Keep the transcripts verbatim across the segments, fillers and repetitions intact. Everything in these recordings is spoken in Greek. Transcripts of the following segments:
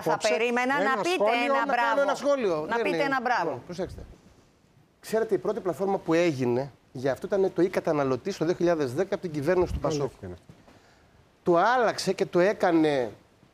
θα περίμενα να πείτε ένα μπράβο. Ένα σχόλιο. Να πείτε ένα μπράβο. Προσέξτε. Ξέρετε, η πρώτη πλατφόρμα που έγινε για αυτό ήταν το e-καταναλωτή το δύο χιλιάδες δέκα από την κυβέρνηση του Πασόκ. Το άλλαξε και το έκανε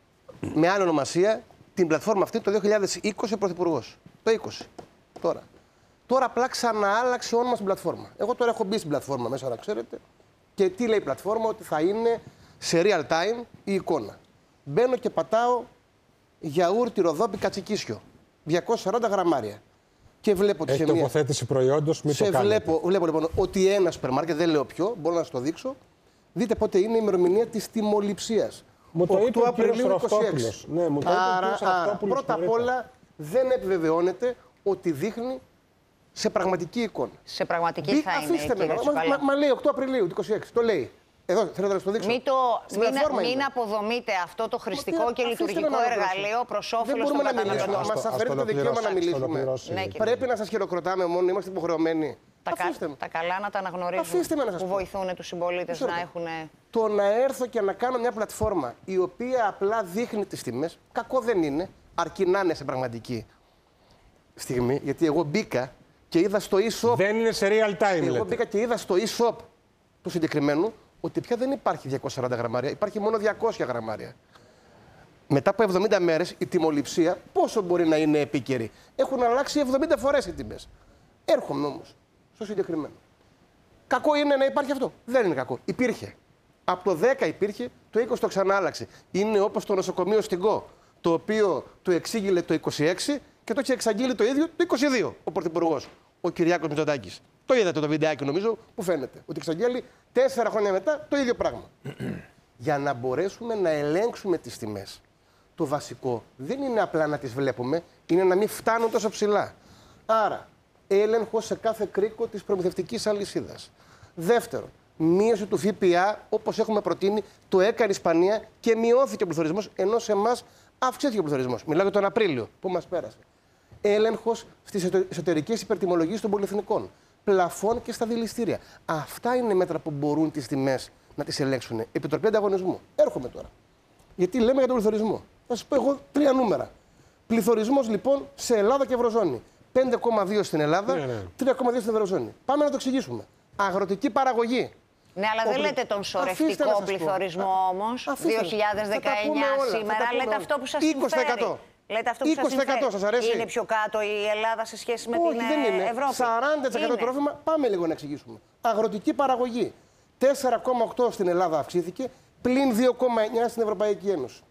με άλλη ονομασία την πλατφόρμα αυτή το δύο χιλιάδες είκοσι ο Πρωθυπουργός. Το είκοσι. Τώρα. Τώρα απλά ξαναάλλαξε όνομα στην πλατφόρμα. Εγώ τώρα έχω μπει στην πλατφόρμα μέσα, να ξέρετε. Και τι λέει η πλατφόρμα, ότι θα είναι σε real time η εικόνα. Μπαίνω και πατάω γιαούρτι Ροδόπη Κατσικίσιο. διακόσια σαράντα γραμμάρια. Και βλέπω τη Έχει χεμία. τοποθέτηση προϊόντος, μην σε το κάνετε. βλέπω, βλέπω λοιπόν ότι ένα σούπερ μάρκετ, δεν λέω ποιο, μπορώ να σας το δείξω. Δείτε πότε είναι η ημερομηνία της τιμοληψίας. Μου το είπε ο κύριος είκοσι έξι. Ναι, μου το άρα, είπε ο άρα πρώτα απ' όλα δεν επιβεβαιώνεται ότι δείχνει σε πραγματική εικόνα. Σε πραγματική Μπή, θα είναι, αφήστε με, κύριε μα, Τσουκαλά. μα, μα λέει οκτώ Απριλίου του είκοσι έξι, το λέει. Εδώ θέλω να σας το δείξω. Μην, το, μην, μην αποδομείτε αυτό το χρηστικό Μα, και λειτουργικό εργαλείο προς όφελος των καταναλωτών. Μας αφαιρεί το δικαίωμα να μιλήσουμε. Ναι, πρέπει να σας χειροκροτάμε μόνο, είμαστε υποχρεωμένοι. Τα, κα, τα καλά να τα αναγνωρίζουν που βοηθούν τους συμπολίτες να έχουν. Το να έρθω και να κάνω μια πλατφόρμα η οποία απλά δείχνει τις τιμές, κακό δεν είναι, αρκεί να είναι σε πραγματική στιγμή. Γιατί εγώ μπήκα και είδα στο e-shop. Δεν είναι σε real time. Εγώ λέτε. μπήκα και είδα στο e-shop του συγκεκριμένου ότι πια δεν υπάρχει διακόσια σαράντα γραμμάρια, υπάρχει μόνο διακόσια γραμμάρια. Μετά από εβδομήντα μέρες η τιμοληψία πόσο μπορεί να είναι επίκαιρη. Έχουν αλλάξει εβδομήντα φορές οι τιμές. Έρχομαι όμως στο συγκεκριμένο. Κακό είναι να υπάρχει αυτό. Δεν είναι κακό. Υπήρχε. Από το δέκα υπήρχε, το είκοσι το ξανά άλλαξε. Είναι όπως το νοσοκομείο στην Κο, το οποίο το εξήγηλε το είκοσι έξι και το είχε εξαγγείλει το ίδιο το είκοσι δύο ο Πρωθυπουργός, ο Κυριάκος Μητσοτάκης. Το είδατε το βιντεάκι νομίζω που φαίνεται. Ότι εξαγγέλει τέσσερα χρόνια μετά το ίδιο πράγμα. Για να μπορέσουμε να ελέγξουμε τις τιμές, το βασικό δεν είναι απλά να τις βλέπουμε, είναι να μην φτάνουν τόσο ψηλά. Άρα, έλεγχο σε κάθε κρίκο της προμηθευτικής αλυσίδας. Δεύτερον, μείωση του ΦΠΑ, όπως έχουμε προτείνει, το έκανε η Ισπανία και μειώθηκε ο πληθωρισμός, ενώ σε εμάς αυξήθηκε ο πληθωρισμός. Μιλάω για τον Απρίλιο που μας πέρασε. Έλεγχος στις εσωτερικές υπερτιμολογίες των πολυεθνικών. Πλαφών και στα δηληστήρια. Αυτά είναι μέτρα που μπορούν τις τιμές να τις ελέγξουν. Επιτροπή Ανταγωνισμού. Έρχομαι τώρα. Γιατί λέμε για τον πληθωρισμό. Θα σας πω εγώ τρία νούμερα. Πληθωρισμός λοιπόν σε Ελλάδα και Ευρωζώνη. πέντε κόμμα δύο στην Ελλάδα, ναι, ναι. τρία κόμμα δύο στην Ευρωζώνη. Πάμε να το εξηγήσουμε. Αγροτική παραγωγή. Ναι, αλλά Ο δεν πλη... λέτε τον σωρευτικό πληθωρισμό όμως. δύο χιλιάδες δεκαεννιά σήμερα. Λέτε αυτό που σας συμφέρει. Λέτε αυτό που σας συμφέρει. Σας αρέσει. Είναι πιο κάτω η Ελλάδα σε σχέση με Όχι, την δεν είναι. Ευρώπη. σαράντα τοις εκατό τρόφιμα, πάμε λίγο να εξηγήσουμε. Αγροτική παραγωγή. τέσσερα κόμμα οκτώ στην Ελλάδα αυξήθηκε, πλην δύο κόμμα εννιά στην Ευρωπαϊκή Ένωση.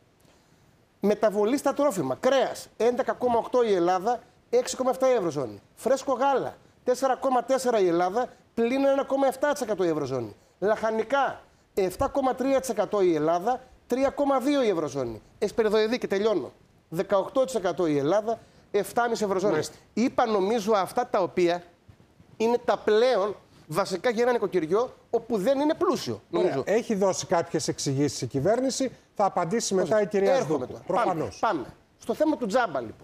Μεταβολή στα τρόφιμα. Κρέας, έντεκα κόμμα οκτώ η Ελλάδα, έξι κόμμα επτά η Ευρωζώνη. Φρέσκο γάλα, τέσσερα κόμμα τέσσερα η Ελλάδα, πλην ένα κόμμα επτά τοις εκατό η Ευρωζώνη. Λαχανικά, επτά κόμμα τρία τοις εκατό η Ελλάδα, τρία κόμμα δύο τοις εκατό η Ευρωζώνη. Εσπεριδοειδή και τελειώνω. δεκαοκτώ τοις εκατό η Ελλάδα, επτά κόμμα πέντε τοις εκατό η Ευρωζώνη. Μάλιστα. Είπα νομίζω αυτά τα οποία είναι τα πλέον βασικά για ένα νοικοκυριό όπου δεν είναι πλούσιο. Νομίζω. Έχει δώσει κάποιες εξηγήσεις η κυβέρνηση, θα απαντήσει μετά Πώς, η κυρία Σδούκου. Προφανώς. Πάμε, πάμε. Στο θέμα του τζάμπα λοιπόν.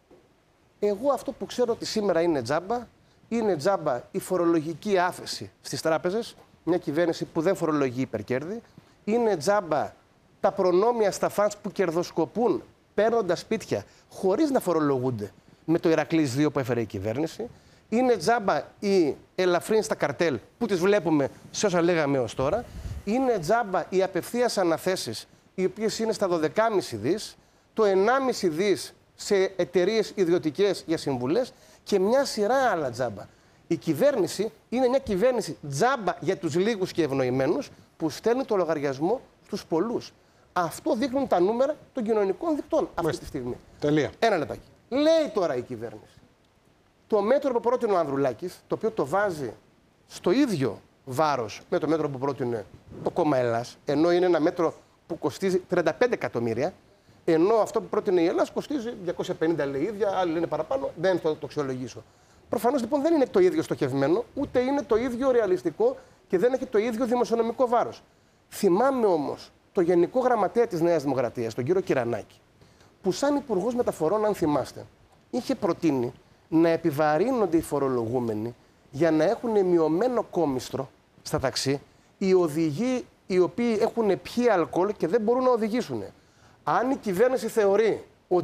Εγώ αυτό που ξέρω ότι σήμερα είναι τζάμπα, είναι τζάμπα η φορολογική άφεση στις τράπεζες, μια κυβέρνηση που δεν φορολογεί υπερκέρδη, είναι τζάμπα τα προνόμια στα φαντς που κερδοσκοπούν παίρνοντας σπίτια χωρίς να φορολογούνται με το Ηρακλής δύο που έφερε η κυβέρνηση. Είναι τζάμπα οι ελαφρύνσεις στα καρτέλ που τις βλέπουμε σε όσα λέγαμε ως τώρα. Είναι τζάμπα οι απευθείας αναθέσεις, οι οποίες είναι στα δώδεκα κόμμα πέντε δις, το ενάμιση δις σε εταιρείες ιδιωτικές για συμβουλές και μια σειρά άλλα τζάμπα. Η κυβέρνηση είναι μια κυβέρνηση τζάμπα για τους λίγους και ευνοημένους που στέλνει το λογαριασμό στους πολλούς. Αυτό δείχνουν τα νούμερα των κοινωνικών δικτών αυτή Μάλιστα. τη στιγμή. Τελεία. Ένα λεπτάκι. Λέει τώρα η κυβέρνηση. Το μέτρο που πρότεινε ο Ανδρουλάκης, το οποίο το βάζει στο ίδιο βάρος με το μέτρο που πρότεινε το κόμμα Ελλάς, ενώ είναι ένα μέτρο που κοστίζει τριάντα πέντε εκατομμύρια, ενώ αυτό που πρότεινε η Ελλάς κοστίζει διακόσια πενήντα λέει ίδια, άλλοι λένε παραπάνω, δεν θα το αξιολογήσω. Προφανώς λοιπόν δεν είναι το ίδιο στοχευμένο, ούτε είναι το ίδιο ρεαλιστικό και δεν έχει το ίδιο δημοσιονομικό βάρος. Θυμάμαι όμως το Γενικό Γραμματέα της Νέας Δημοκρατίας, τον κύριο Κυρανάκη, που σαν Υπουργός Μεταφορών, αν θυμάστε, είχε προτείνει να επιβαρύνονται οι φορολογούμενοι για να έχουν μειωμένο κόμιστρο στα ταξί οι οδηγοί οι οποίοι έχουν πιει αλκοόλ και δεν μπορούν να οδηγήσουν. Αν η κυβέρνηση θεωρεί